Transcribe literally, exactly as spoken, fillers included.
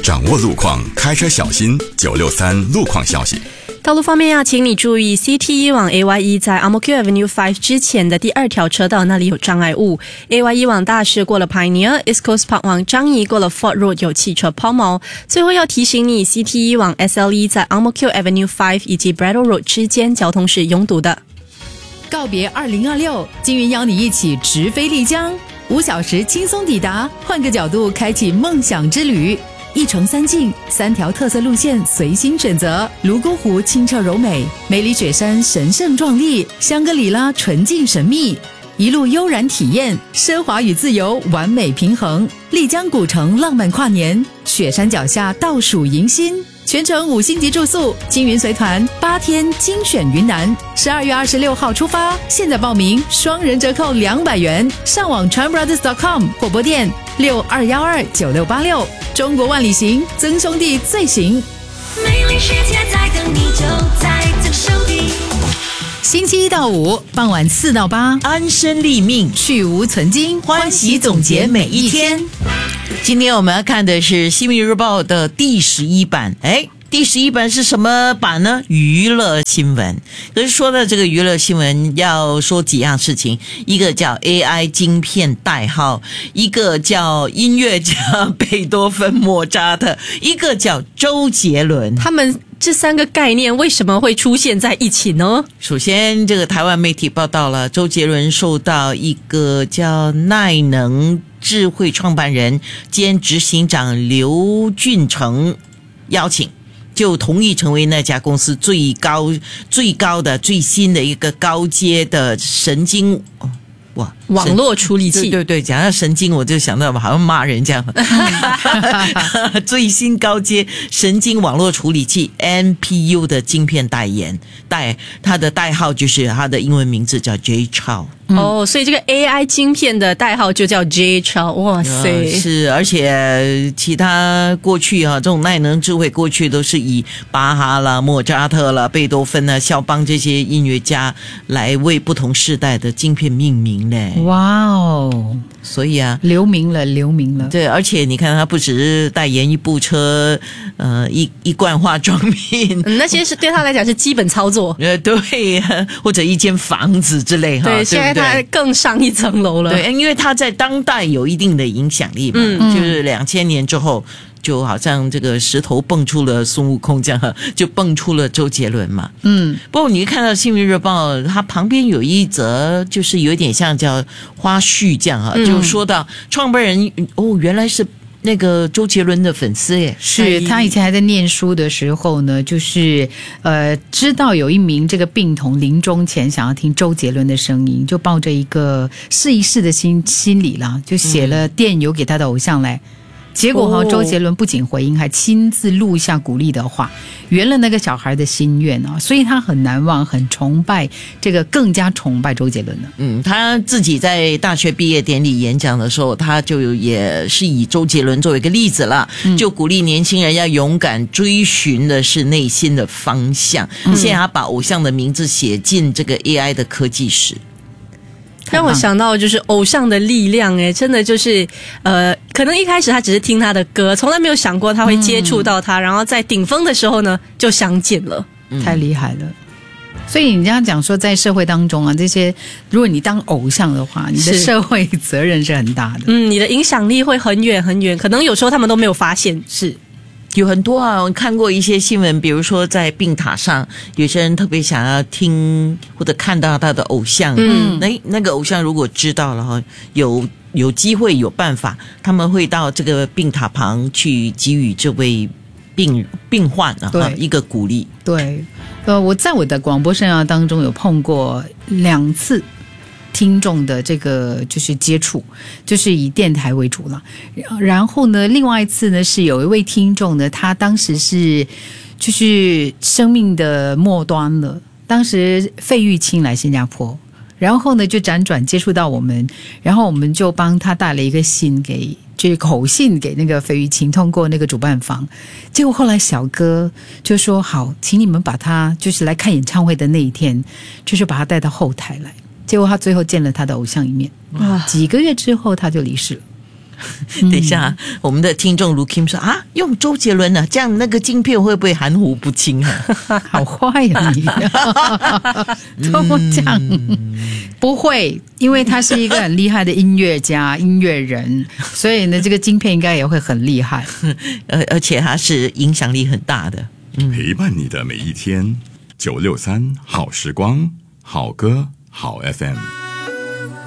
掌握路况，开车小心。九六三路况消息。 道路方面要请你注意 C T 一 往 A Y 一 在 Ang Mo Kio Avenue 五之前的第二条车道那里有障碍物， A Y 一 往大市过了 Pioneer， East Coast Park 往樟宜过了 Fort Road 有汽车抛锚。最后要提醒你 C T 一 往 S L E 在 Ang Mo Kio Avenue 五以及 Braddell Road 之间交通是拥堵的。 告别二零二六，金云邀你一起直飞丽江，五小时轻松抵达，换个角度开启梦想之旅。一城三境，三条特色路线随心选择。泸沽湖清澈柔美，梅里雪山神圣壮丽，香格里拉纯净神秘，一路悠然体验，奢华与自由完美平衡。丽江古城浪漫跨年，雪山脚下倒数迎新，全程五星级住宿，金云随团八天精选云南，十二月二十六号出发，现在报名双人折扣两百元，上网 chan brothers dot com 或拨电六二幺二九六八六。中国万里行，曾兄弟最行。 美丽世界在等你，就在曾兄弟。 星期一到五傍晚四到八， 安身立命， 去无存菁， 欢喜总结每一天。今天我们要看的是《新民日报》的第十一版，哎。第十一版是什么版呢？娱乐新闻。可是说到这个娱乐新闻，要说几样事情，一个叫 A I 晶片代号，一个叫音乐家贝多芬莫扎特，一个叫周杰伦。 他们这三个概念为什么会出现在一起呢？ 首先，这个台湾媒体报道了，周杰伦受到一个叫耐能智慧创办人兼执行长刘俊成邀请，就同意成为那家公司最高最高的最新的一个高阶的神经哇网络处理器。 对对对，讲到神经我就想到好像骂人这样最新高阶神经网络处理器 N P U 的晶片代言代，它的代号就是它的英文名字叫 Jay Chou。 哦，所以这个 A I 晶片的代号就叫 Jay Chou。 哇塞、 呃、是，而且其他过去啊，这种耐能智慧过去都是以巴哈啦、莫扎特啦、贝多芬啊、肖邦这些音乐家来为不同世代的晶片命名嘞。 哇哦， 所以啊， 留名了，留名了。 对，而且你看，他不只是代言一部车，呃，一一罐化妆品、 嗯，那些是对他来讲是基本操作。 呃，对，或者一间房子之类哈。 对，现在他更上一层楼了。 对，因为他在当代有一定的影响力嘛， 嗯、 就是两千年之后。就好像这个石头蹦出了孙悟空这样，就蹦出了周杰伦嘛。 嗯， 不过你看到《新民日报》，它旁边有一则，就是有点像叫花絮这样啊，嗯、就说到创办人哦，原来是那个周杰伦的粉丝耶。 是他以前还在念书的时候呢，就是呃知道有一名这个病童临终前想要听周杰伦的声音，就抱着一个试一试的心心理啦，就写了电邮给他的偶像来。嗯，结果哈，周杰伦不仅回应，还亲自录下鼓励的话，圆了那个小孩的心愿啊，所以他很难忘，很崇拜这个，更加崇拜周杰伦了。 嗯，他自己在大学毕业典礼演讲的时候，他就也是以周杰伦作为一个例子了，嗯、就鼓励年轻人要勇敢追寻的是内心的方向。嗯、现在他把偶像的名字写进这个 A I 的科技史。 让我想到就是偶像的力量，哎，真的就是呃，可能一开始他只是听他的歌，从来没有想过他会接触到他，嗯、然后在顶峰的时候呢就相见了， 太厉害了。所以你这样讲说，在社会当中啊，这些如果你当偶像的话，你的社会责任是很大的， 嗯，你的影响力会很远很远，可能有时候他们都没有发现。 是。 有很多啊，我看过一些新闻，比如说在病榻上，有些人特别想要听或者看到他的偶像，嗯，那那个偶像如果知道了哈，有有机会有办法，他们会到这个病榻旁去给予这位病病患啊一个鼓励。 对，呃，我在我的广播生涯当中有碰过两次。听众的这个就是接触，就是以电台为主了。然后呢，另外一次呢是有一位听众呢，他当时是就是生命的末端了，当时费玉清来新加坡，然后呢就辗转接触到我们，然后我们就帮他带了一个信给，就是口信给那个费玉清，通过那个主办方。结果后来小哥就说好，请你们把他就是来看演唱会的那一天，就是把他带到后台来。结果他最后见了他的偶像一面，几个月之后他就离世了。 等一下，我们的听众卢 Kim 说啊，用周杰伦呢，这样那个晶片会不会含糊不清啊？ 好坏呀、啊、你，都这样、嗯，不会，因为他是一个很厉害的音乐家、音乐人，所以呢，这个晶片应该也会很厉害， 而而且他是影响力很大的， 嗯、陪伴你的每一天，九六三好时光，好歌好 F M。